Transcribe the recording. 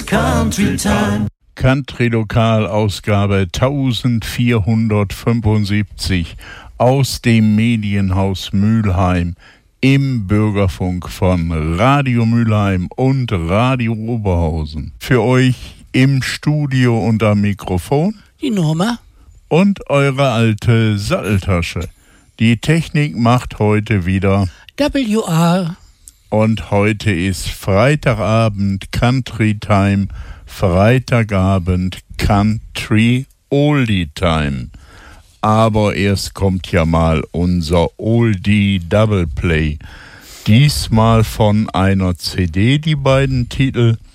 Country Time. Country Lokal Ausgabe 1475 aus dem Medienhaus Mülheim im Bürgerfunk von Radio Mülheim und Radio Oberhausen. Für euch im Studio und am Mikrofon die Norma und eure alte Satteltasche. Die Technik macht heute wieder WR. Und heute ist Freitagabend Country Time, Freitagabend Country Oldie Time. Aber erst kommt ja mal unser Oldie Double Play. Diesmal von einer CD die beiden Titel